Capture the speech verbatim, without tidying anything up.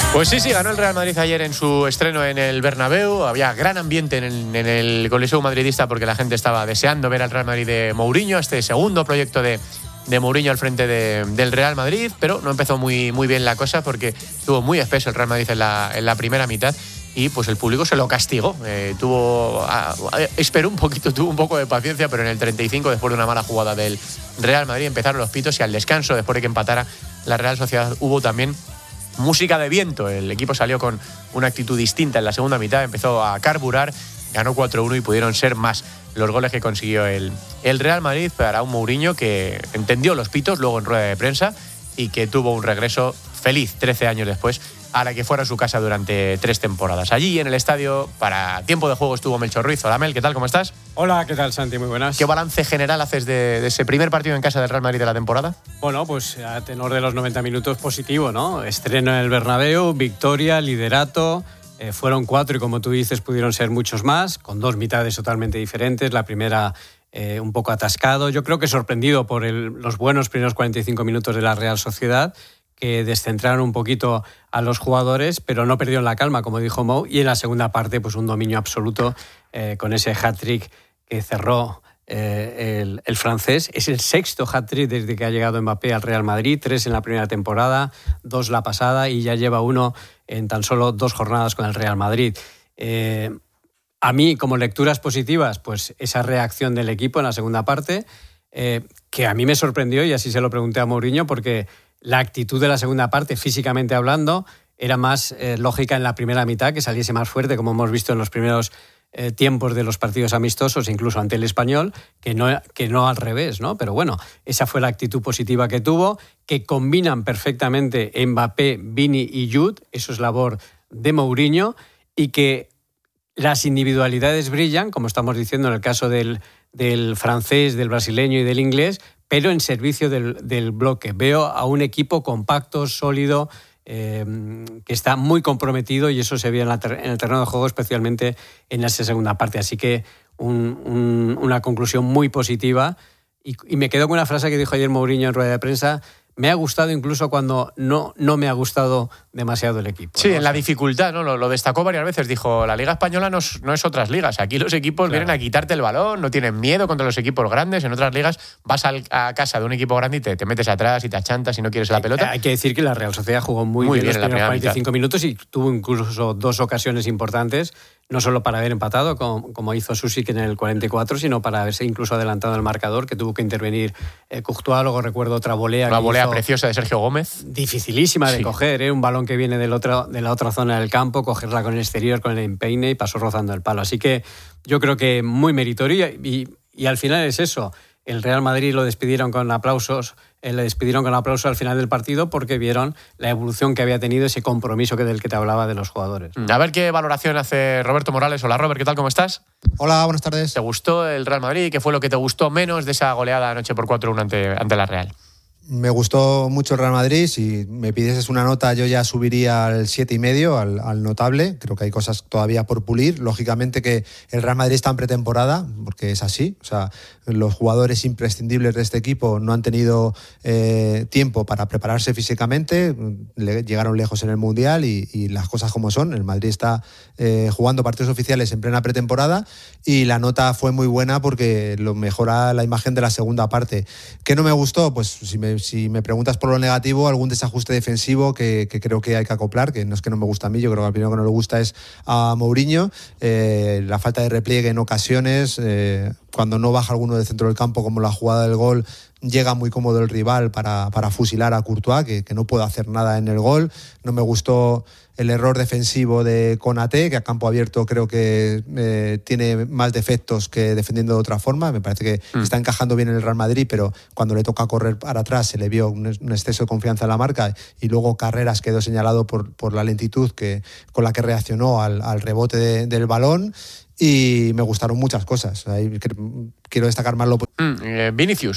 Pues sí, sí, ganó el Real Madrid ayer en su estreno en el Bernabéu. Había gran ambiente en el, en el Coliseo madridista porque la gente estaba deseando ver al Real Madrid de Mourinho, este segundo proyecto de, de Mourinho al frente de, del Real Madrid, pero no empezó muy, muy bien la cosa porque estuvo muy espeso el Real Madrid en la, en la primera mitad y pues el público se lo castigó. Eh, tuvo, a, a, esperó un poquito, tuvo un poco de paciencia, pero en el treinta y cinco, después de una mala jugada del Real Madrid, empezaron los pitos y al descanso, después de que empatara la Real Sociedad, hubo también música de viento. El equipo salió con una actitud distinta en la segunda mitad, empezó a carburar, ganó cuatro uno y pudieron ser más los goles que consiguió el, el Real Madrid para un Mourinho que entendió los pitos luego en rueda de prensa y que tuvo un regreso feliz trece años después a la que fuera su casa durante tres temporadas. Allí en el estadio, para tiempo de juego, estuvo Melchor Ruiz. Hola Mel, ¿qué tal? ¿Cómo estás? Hola, ¿qué tal, Santi? Muy buenas. ¿Qué balance general haces de, de ese primer partido en casa del Real Madrid de la temporada? Bueno, pues a tenor de los noventa minutos, positivo, ¿no? Estreno en el Bernabéu, victoria, liderato. Eh, fueron cuatro y, como tú dices, pudieron ser muchos más, con dos mitades totalmente diferentes. La primera eh, un poco atascado. Yo creo que sorprendido por el, los buenos primeros cuarenta y cinco minutos de la Real Sociedad, que descentraron un poquito a los jugadores, pero no perdieron la calma, como dijo Mou, y en la segunda parte pues un dominio absoluto eh, con ese hat-trick que cerró eh, el, el francés. Es el sexto hat-trick desde que ha llegado Mbappé al Real Madrid, tres en la primera temporada, dos la pasada y ya lleva uno en tan solo dos jornadas con el Real Madrid. Eh, a mí, como lecturas positivas, pues esa reacción del equipo en la segunda parte, eh, que a mí me sorprendió y así se lo pregunté a Mourinho, porque la actitud de la segunda parte, físicamente hablando, era más eh, lógica en la primera mitad, que saliese más fuerte, como hemos visto en los primeros eh, tiempos de los partidos amistosos, incluso ante el Español, que no, que no al revés, ¿no? Pero bueno, esa fue la actitud positiva que tuvo, que combinan perfectamente Mbappé, Vini y Jude, eso es labor de Mourinho, y que las individualidades brillan, como estamos diciendo en el caso del, del francés, del brasileño y del inglés, pero en servicio del, del bloque. Veo a un equipo compacto, sólido, eh, que está muy comprometido y eso se ve en, la ter- en el terreno de juego, especialmente en esa segunda parte. Así que un, un, una conclusión muy positiva. Y, y me quedo con una frase que dijo ayer Mourinho en rueda de prensa. Me ha gustado incluso cuando no, no me ha gustado demasiado el equipo. Sí, ¿no? en la dificultad, ¿no? Lo, lo destacó varias veces. Dijo, la Liga Española no es, no es otras ligas. Aquí los equipos claro. vienen a quitarte el balón, no tienen miedo contra los equipos grandes. En otras ligas vas al, a casa de un equipo grande y te, te metes atrás y te achantas y no quieres la pelota. Hay, hay que decir que la Real Sociedad jugó muy, muy bien, bien los primeros cuarenta y cinco mitad. minutos y tuvo incluso dos ocasiones importantes, no solo para haber empatado, como, como hizo Susic en el cuarenta y cuatro, sino para haberse incluso adelantado el marcador, que tuvo que intervenir eh, Courtois. Luego recuerdo otra volea. Una volea hizo, preciosa de Sergio Gómez. Dificilísima de sí. coger, ¿eh? Un balón que viene del otro, de la otra zona del campo, cogerla con el exterior, con el empeine y pasó rozando el palo. Así que yo creo que muy meritorio y, y al final es eso. El Real Madrid lo despidieron con aplausos, eh, le despidieron con aplausos al final del partido porque vieron la evolución que había tenido, ese compromiso que del que te hablaba de los jugadores. A ver qué valoración hace Roberto Morales. Hola Robert, ¿qué tal? ¿Cómo estás? Hola, buenas tardes. ¿Te gustó el Real Madrid? ¿Qué fue lo que te gustó menos de esa goleada anoche por cuatro uno ante, ante la Real? Me gustó mucho el Real Madrid. Si me pidieses una nota, yo ya subiría al siete y medio, al, al notable. Creo que hay cosas todavía por pulir. Lógicamente que el Real Madrid está en pretemporada, porque es así. O sea, los jugadores imprescindibles de este equipo no han tenido eh, tiempo para prepararse físicamente. Le, llegaron lejos en el Mundial y, y las cosas como son. El Madrid está eh, jugando partidos oficiales en plena pretemporada y la nota fue muy buena porque lo mejora la imagen de la segunda parte. ¿Qué no me gustó? Pues si me Si me preguntas por lo negativo, algún desajuste defensivo que, que creo que hay que acoplar, que no es que no me gusta a mí, yo creo que al primero que no le gusta es a Mourinho, eh, la falta de repliegue en ocasiones, eh, cuando no baja alguno del centro del campo, como la jugada del gol, llega muy cómodo el rival para, para fusilar a Courtois, que, que no puede hacer nada en el gol. No me gustó el error defensivo de Konaté, que a campo abierto creo que eh, tiene más defectos que defendiendo de otra forma. Me parece que mm. está encajando bien en el Real Madrid, pero cuando le toca correr para atrás se le vio un, un exceso de confianza en la marca y luego Carreras quedó señalado por, por la lentitud que, con la que reaccionó al, al rebote de, del balón. Y me gustaron muchas cosas. Ahí quiero destacar más lo... Mm, eh, Vinicius.